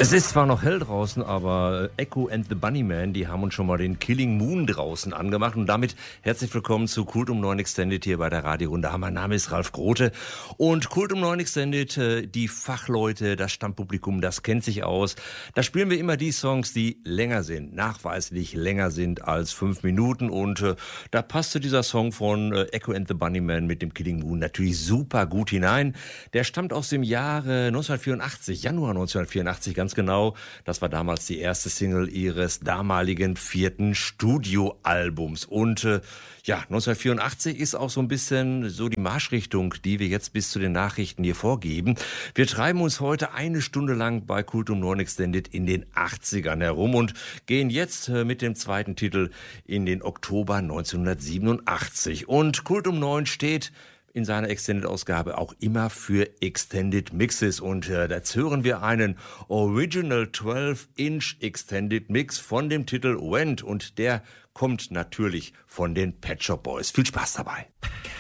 Es ist zwar noch hell draußen, aber Echo and the Bunnymen, die haben uns schon mal den Killing Moon draußen angemacht. Und damit herzlich willkommen zu Kult um 9 Extended hier bei der Radiorunde. Mein Name ist Ralf Grote und Kult um 9 Extended, die Fachleute, das Stammpublikum, das kennt sich aus. Da spielen wir immer die Songs, die länger sind, nachweislich länger sind als 5 Minuten. Und da passte dieser Song von Echo and the Bunnymen mit dem Killing Moon natürlich super gut hinein. Der stammt aus dem Jahre 1984, Januar 1984, ganz genau. Das war damals die erste Single ihres damaligen 4. Studioalbums. Und 1984 ist auch so ein bisschen so die Marschrichtung, die wir jetzt bis zu den Nachrichten hier vorgeben. Wir treiben uns heute eine Stunde lang bei Kult um 9 Extended in den 80ern herum und gehen jetzt mit dem zweiten Titel in den Oktober 1987. Und Kult um 9 steht in seiner Extended-Ausgabe auch immer für Extended Mixes. Und jetzt hören wir einen Original 12-Inch Extended Mix von dem Titel Went. Und der kommt natürlich von den Pet Shop Boys. Viel Spaß dabei.